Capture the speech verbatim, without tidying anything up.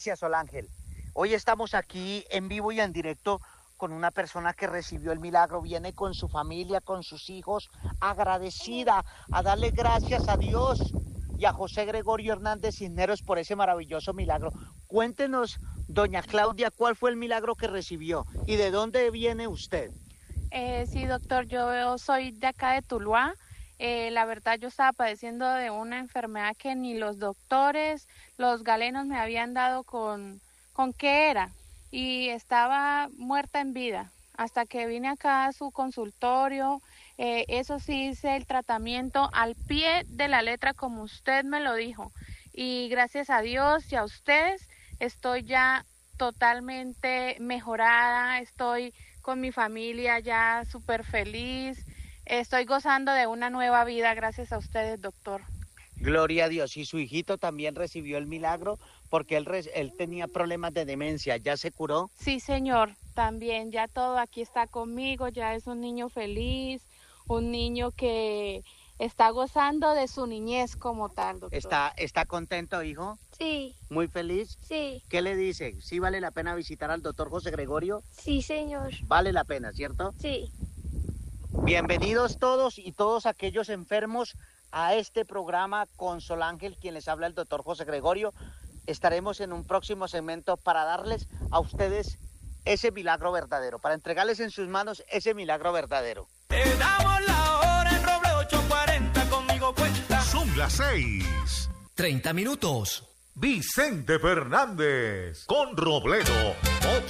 Gracias, Sol Ángel. Hoy estamos aquí en vivo y en directo con una persona que recibió el milagro, viene con su familia, con sus hijos, agradecida, a darle gracias a Dios y a José Gregorio Hernández Cisneros por ese maravilloso milagro. Cuéntenos, doña Claudia, ¿cuál fue el milagro que recibió y de dónde viene usted? Eh, sí, doctor, yo soy de acá de Tuluá. Eh, la verdad, yo estaba padeciendo de una enfermedad que ni los doctores, los galenos me habían dado con, con qué era, y estaba muerta en vida. Hasta que vine acá a su consultorio, eh, eso sí, hice el tratamiento al pie de la letra como usted me lo dijo. Y gracias a Dios y a ustedes estoy ya totalmente mejorada, estoy con mi familia ya súper feliz, estoy gozando de una nueva vida gracias a ustedes, doctor. Gloria a Dios. Y su hijito también recibió el milagro porque él, él tenía problemas de demencia. ¿Ya se curó? Sí, señor. También ya todo aquí está conmigo. Ya es un niño feliz, un niño que está gozando de su niñez como tal, doctor. ¿Está, está contento, hijo? Sí. ¿Muy feliz? Sí. ¿Qué le dice? ¿Sí vale la pena visitar al doctor José Gregorio? Sí, señor. Vale la pena, ¿cierto? Sí. Bienvenidos todos y todos aquellos enfermos a este programa con Sol Ángel, quien les habla el doctor José Gregorio. Estaremos en un próximo segmento para darles a ustedes ese milagro verdadero, para entregarles en sus manos ese milagro verdadero. Te damos la hora en Roble ocho cuarenta, conmigo cuenta. Son las seis. treinta minutos. Vicente Fernández con Robledo.